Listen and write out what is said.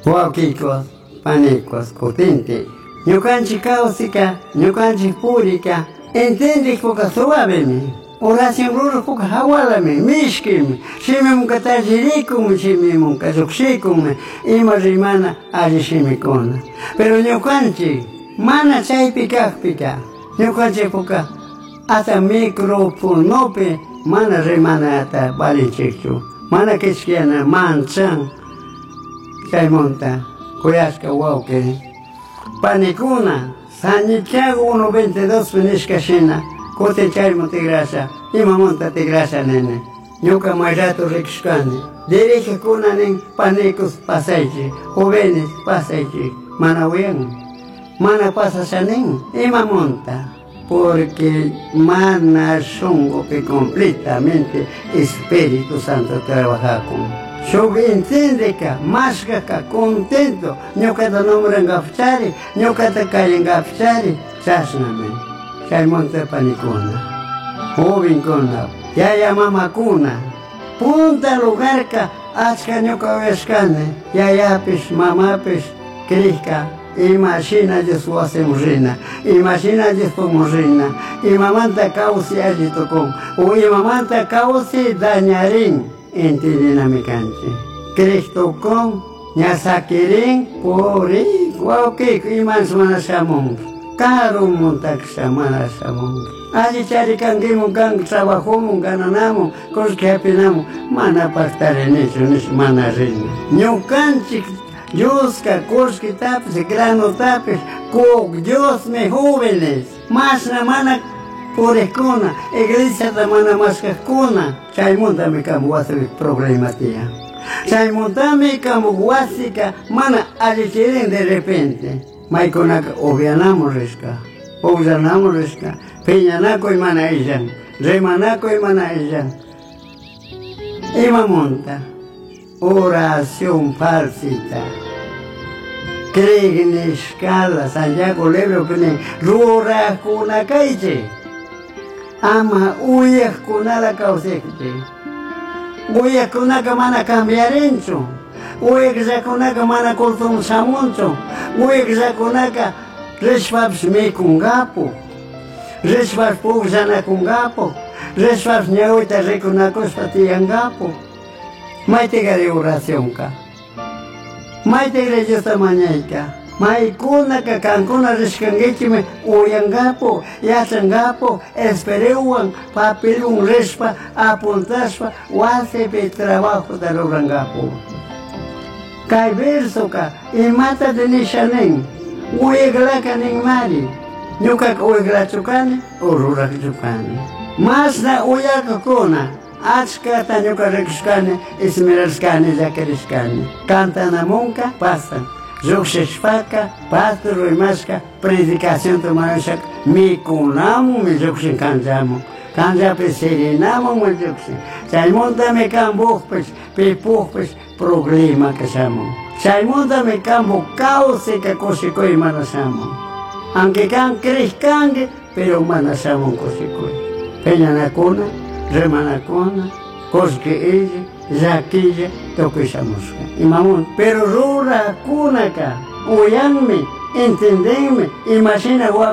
Wauquicos, panecos, cotente. Ñucanchik caustica, ñucanchik púrica, entiende poca suaveme. Oración ruro poca hawalame, mishkime, shimimunka tajirikume, shimimunka zuxikume, ima rimana arishimikona. Pero ñucanchik, mana chaypi kaqpika, ñucanchik poca hasta microfonope, mana rimana hasta balinchikchu, mana kichkiana manchan, chaymonta, kuyashka wauke. Panicuna, Santiago 1:22 nishkashina, kote chaymo tigrasha, ima monta tigrasha nene. Ñuka mayrato rikshkani, dirige kuna nin panicus pasaychi, jóvenes pasaychi, mana uyan, mana pasashanin, ima monta. Porque mana shungo que completamente Espíritu Santo trabaja con. Yo entiende que más que contento, no cada nombre en gafchari, no cada calle en gafchari, chasname, chay monte panicuna, joven cona, ya mama cuna, punta lugar que achka no cabezcane, ya pis mamá pis crica. Imagina de su asemujina, imagina de su mujina, imamanta causi agitocon, o imamanta causi dañarin, entendina mi canche. Cristo con, ñasaquirin, pori, guauquic, imans manashamon, caro montax manashamon. Allí charicanguimon, gang trabajomon, gananamon, cos que apinamon, mana pastar en eso, nis manarin. Ñucanchic, Dios que cosque tapes, grano tapes, coc, Dios me jóvenes, más la mana por escona, iglesia de mana más que escona. Chaymonta me cambiaste el problema tía. Chaymonta me cambiaste mana alichiren de repente. Maiconaca, obvianamos resca, peñanaco y mana ellan, remanaco y mana ellan. Ima monta. Oración falsita. Creen en escala, Santiago Lebro, que rura con la calle. Ama huyas con la causecte. Huyas con la camana cambiar encho. Huyas con la camana cortón samoncho. Huyas con la resfabs me con gapo. Resfabs pugzana con gapo. Resfabs ñahuita reconacos patiangapo. Maite de oración ka. Maite de esta mañana. Maicuna que cancuna rescanguechime uyangapo, yasangapo, espereuan, papelun respa, apuntaspa, wasepe trabajo de lorangapo. Kai verso ka, y mata de nishanen, uyeglaca nin mari. Nuka uyegla chukane, urura chukane. Mas na uyaka kona. Achka tañuka rekushkane, esmeralskane, yakerishkane. Cantana monka, pasan. Ruxeshpaka, pastor ruimashka, predicación tomarashak, mi kunamo, mi ruxen kanjamo. Kanjape serenamo, mi ruxen. Chaymonta me cambujpes, pepujpes, problema que chamo. Chaymonta me cambo cauce que cosicoi manasamo. Aunque can crezcangue, pero manasamo cosicoi. Peñanacuna, remanacona, cosque ella, yaquilla, toquisamos. Y mamón, pero rura, cunaca, oyanme, entendenme, imagina